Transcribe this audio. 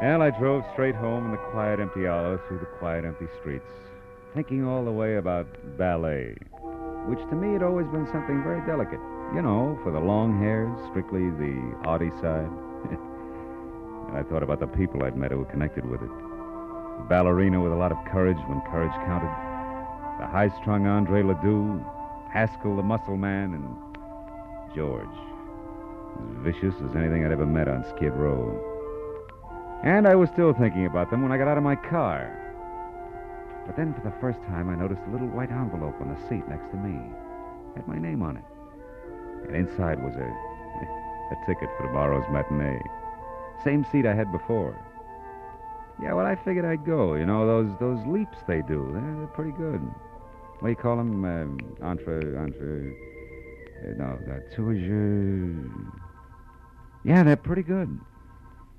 And I drove straight home in the quiet, empty hour through the quiet, empty streets, thinking all the way about ballet, which to me had always been something very delicate. You know, for the long hairs, strictly the arty side. And I thought about the people I'd met who were connected with it. A ballerina with a lot of courage when courage counted. The high-strung Andre Ledoux, Haskell the muscle man, and George, as vicious as anything I'd ever met on Skid Row. And I was still thinking about them when I got out of my car. But then for the first time, I noticed a little white envelope on the seat next to me. It had my name on it. And inside was a ticket for tomorrow's matinee. Same seat I had before. Yeah, well, I figured I'd go. You know, those leaps they do, they're pretty good. What do you call them? Tour. Yeah, they're pretty good.